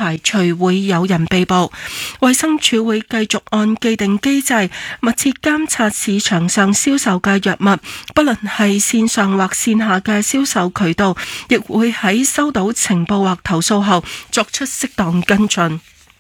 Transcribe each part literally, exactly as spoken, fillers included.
排除會有人被捕。衛生署會繼續按既定機制密切監察市場上銷售嘅藥物，不論係線上或線下嘅銷售渠道，亦會喺收到情報或投訴後作出適當跟進。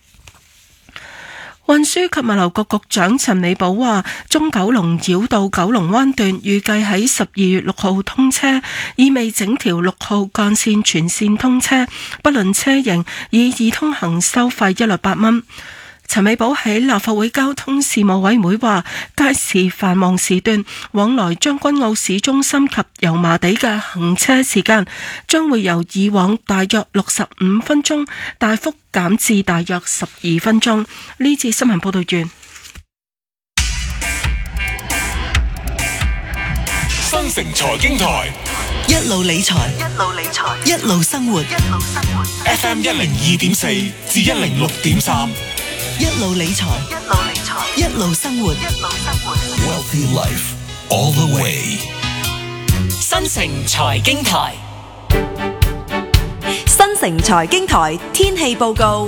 運輸及物流局局長陳美寶話，中九龍繞道九龍灣段預計喺十二月六號通車，意味整條六號幹線全線通車，不論車型，以易通行收費一律八蚊。陳美寶喺立法會交通事務委員會話，屆時繁忙時段往來將軍澳市中心及油麻地嘅行車時間將會由以往大約六十五分鐘大幅減至大約十二分鐘。呢次新聞報道完。 新城財經台一路理財，一路理財，一路生活，一路生活。 F M 一零二點四至一零六點三。 一路理財，一路理財，一路生活，一路生活。 Wealthy life all the way。 新城財經台， 新城財經台天氣報告。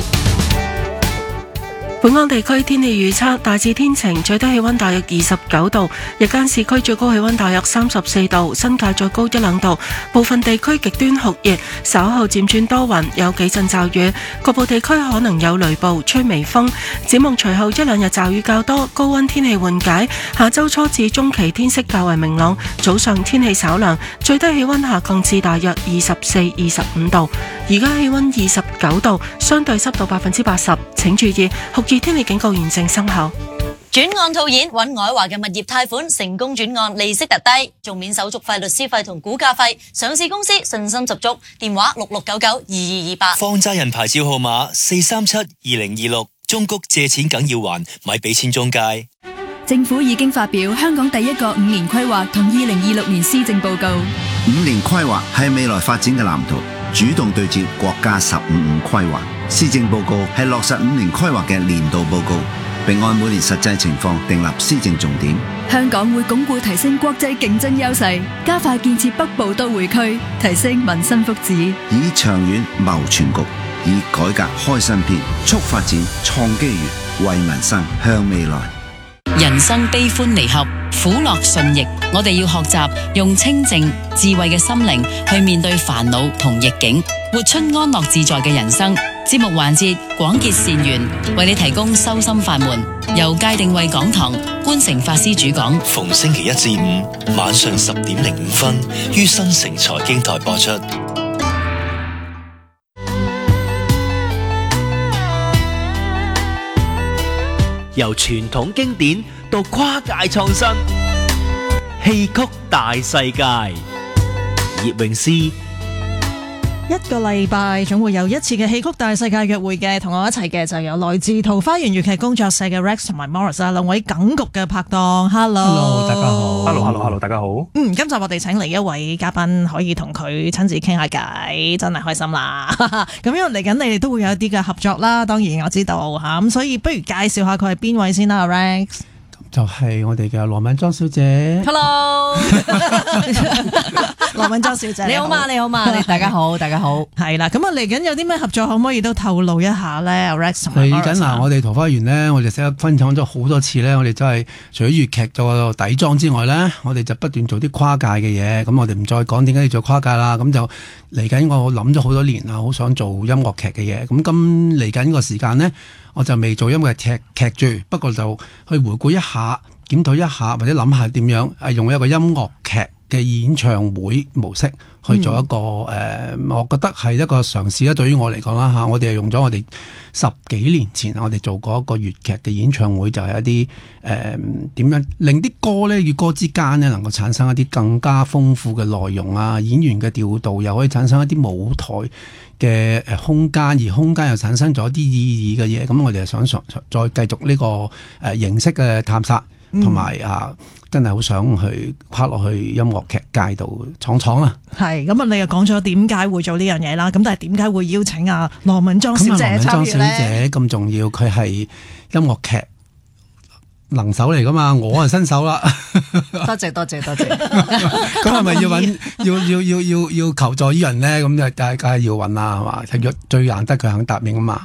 本港地區天氣預測大致天晴，最低氣溫大約二十九度，日間市區最高氣溫大約三十四度，新界再高一兩度。部分地區極端酷熱，稍後漸轉多雲，有幾陣驟雨，局部地區可能有雷暴，吹微風。展望隨後一兩日驟雨較多，高溫天氣緩解。下周初至中期天色較為明朗，早上天氣稍涼，最低氣溫下降至大約二十四、二十五度。而家氣溫二十九度，相對濕度百分之八十。請注意酷熱天氣警告現正生效。 轉案套現揾愛華嘅物業貸款成功轉案，利息特低，仲免手續費、律師費同估價費。上市公司信心十足，電話六六九九二二二八。 放債人牌照號碼四三七二零二六。中谷借錢梗要還，咪俾錢中介。 政府已經發表香港第一個五年規劃同二零二六年施政報告。 五年規劃係未來發展嘅藍圖，主動對接國家十五五規劃。施政報告係落實五年規劃嘅年度報告，並按每年實際情況訂立施政重點。 香港會鞏固提升國際競爭優勢，加快建設北部都會區，提升民生福祉， 以長遠謀全局，以改革開新篇，促發展創機遇，為民生向未來。 人生悲歡離合，苦樂順逆，我哋要學習用清靜智慧嘅心靈去面對煩惱同逆境，活出安樂自在嘅人生。節目環節廣結善緣，為你提供修心法門，由界定慧講堂觀誠法師主講， 逢星期一至五晚上十點零五分於新城財經台播出。 由傳統經典到跨界創新，戲曲大世界，葉詠詩。 一個禮拜總會有一次嘅戲曲大世界約會嘅，同我一齊嘅就有來自桃花源粵劇工作室嘅 Rex 同埋 Morris 啊，兩位梗局嘅拍檔。Hello， 大家好。Hello，Hello，Hello， 大家好。 嗯，今集我哋請嚟一位嘉賓，可以同佢親自傾下偈，真係開心啦。咁因為嚟緊你哋都會有一啲嘅合作啦，當然我知道吓，咁所以不如介紹下佢係邊位先啦 ，Rex。 就係我哋嘅羅敏莊小姐。 Hello， 羅敏莊小姐， 你好嘛？你好嘛？大家好，大家好。 係啦，咁啊嚟緊有啲咩合作，可唔可以都透露一下咧 ？Rex 同埋 Morris 嚟緊嗱，我哋桃花源咧，我哋成日分享咗好多次咧，我哋真係除咗粵劇做底妝之外咧，我哋就不斷做啲跨界嘅嘢。咁我哋唔再講點解要做跨界啦。咁就嚟緊，我諗咗好多年啦，好想做音樂劇嘅嘢。咁今嚟緊個時間咧，我就未做音樂劇劇住，不過就去回顧一下、檢討一下，或者諗下點樣係用一個音樂劇嘅演唱會模式去做一個誒、嗯呃，我覺得係一個嘗試啦。對於我嚟講啦嚇，我哋係用咗我哋十幾年前我哋做過一個粵劇嘅演唱會，就係、是、一啲誒點樣令啲歌咧與歌之間咧能夠產生一啲更加豐富嘅內容啊，演員嘅調度又可以產生一啲舞台嘅誒空間，而空間又產生咗一啲意義嘅嘢。咁我哋係想再繼續呢個誒形式嘅探索。同埋、嗯、啊，真係好想去跨落去音樂劇界度闖闖啊！ 係咁啊，你又講咗點解會做呢樣嘢啦？咁但係點解會邀請啊羅敏莊小姐參與咧？羅敏莊小姐咁重要，佢係音樂劇能手嚟噶嘛？我係新手啦。 多謝多謝多謝。 咁係咪要揾要要要要要求助於人咧？咁就梗係梗係要揾啦，係嘛？最最難得佢肯答應啊嘛。